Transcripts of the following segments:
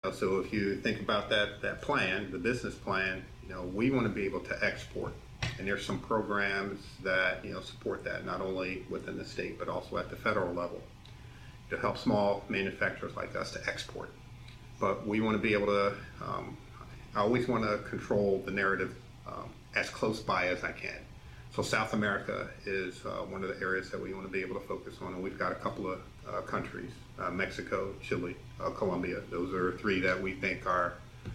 So if you think about that plan, the business plan, we want to be able to export. And there's some programs that, support that, not only within the state, but also at the federal level to help small manufacturers like us to export. But we want to be able to, I always want to control the narrative as close by as I can. So South America is one of the areas that we want to be able to focus on. And we've got a couple of countries, Mexico, Chile, Colombia. Those are three that we think are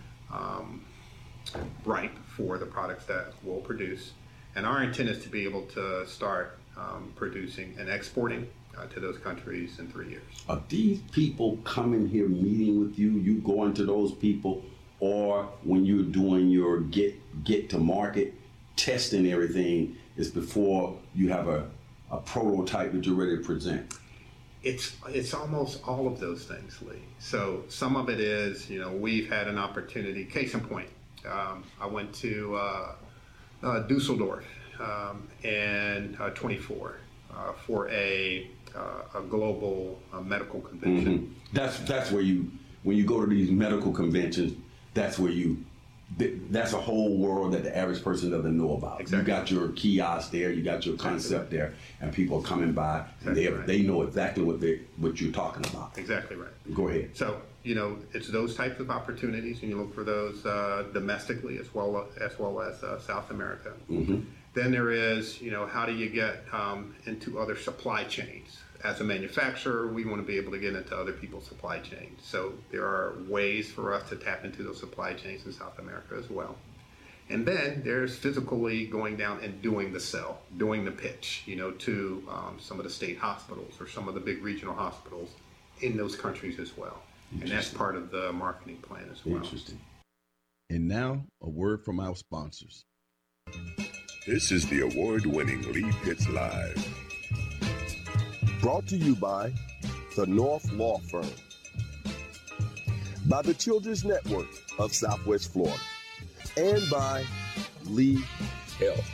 ripe for the products that we'll produce. And our intent is to be able to start producing and exporting to those countries in 3 years. Are these people coming here meeting with you, you going to those people, or when you're doing your get to market, testing everything is before you have a prototype that you're ready to present? It's almost all of those things, Lee. So some of it is, we've had an opportunity, case in point, I went to Dusseldorf in 24 for a global medical convention. Mm-hmm. That's where when you go to these medical conventions, that's where that's a whole world that the average person doesn't know about. Exactly. You got your kiosk there, you got your concept there, and people are coming by, and they know exactly what you're talking about. Exactly right. Go ahead. So, it's those types of opportunities, and you look for those domestically as well as South America. Mm-hmm. Then there is, how do you get into other supply chains? As a manufacturer, we want to be able to get into other people's supply chains. So there are ways for us to tap into those supply chains in South America as well. And then there's physically going down and doing the sell, doing the pitch, to some of the state hospitals or some of the big regional hospitals in those countries as well. And that's part of the marketing plan as well. Interesting. And now, a word from our sponsors. This is the award-winning Lee Pitts Live. Brought to you by the North Law Firm, by the Children's Network of Southwest Florida, and by Lee Health.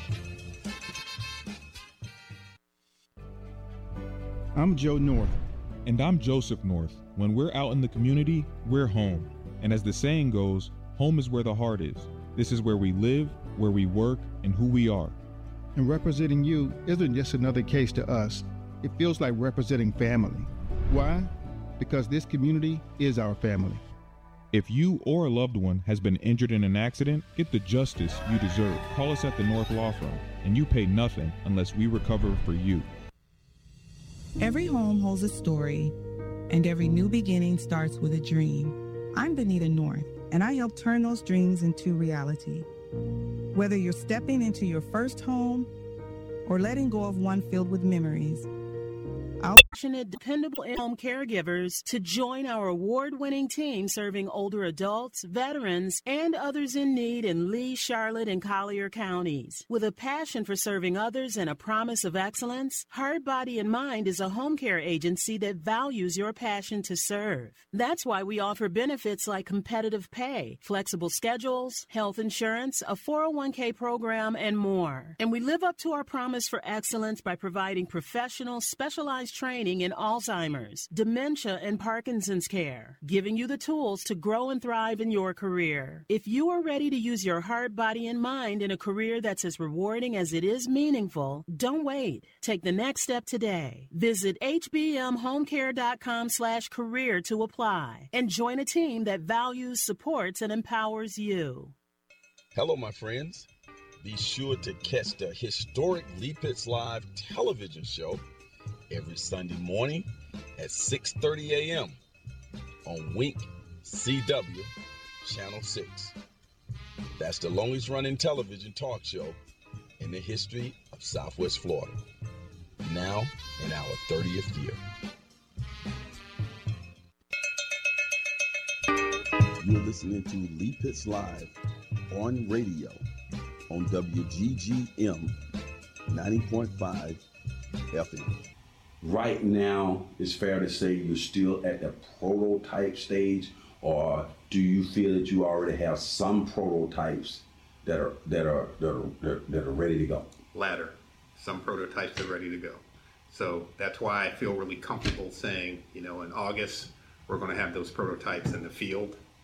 I'm Joe North. And I'm Joseph North. When we're out in the community, we're home. And as the saying goes, home is where the heart is. This is where we live, where we work, and who we are. And representing you isn't just another case to us. It feels like representing family. Why? Because this community is our family. If you or a loved one has been injured in an accident, get the justice you deserve. Call us at the North Law Firm, and you pay nothing unless we recover for you. Every home holds a story, and every new beginning starts with a dream. I'm Benita North, and I help turn those dreams into reality. Whether you're stepping into your first home or letting go of one filled with memories, passionate, dependable in-home caregivers to join our award-winning team serving older adults, veterans, and others in need in Lee, Charlotte, and Collier counties. With a passion for serving others and a promise of excellence, Heart, Body, and Mind is a home care agency that values your passion to serve. That's why we offer benefits like competitive pay, flexible schedules, health insurance, a 401k program, and more. And we live up to our promise for excellence by providing professional, specialized training in Alzheimer's, dementia, and Parkinson's care, giving you the tools to grow and thrive in your career. If you are ready to use your heart, body, and mind in a career that's as rewarding as it is meaningful, don't wait. Take the next step today. Visit hbmhomecare.com/career to apply and join a team that values, supports, and empowers you. Hello, my friends. Be sure to catch the historic Lee Pitts Live television show every Sunday morning at 6:30 a.m. on Wink CW Channel 6. That's the longest running television talk show in the history of Southwest Florida. Now in our 30th year. You're listening to Lee Pitts Live on radio on WGGM 90.5 FM. Right now, it's fair to say you're still at the prototype stage, or do you feel that you already have some prototypes that are ready to go? Latter. Some prototypes are ready to go. So that's why I feel really comfortable saying, in August, we're going to have those prototypes in the field.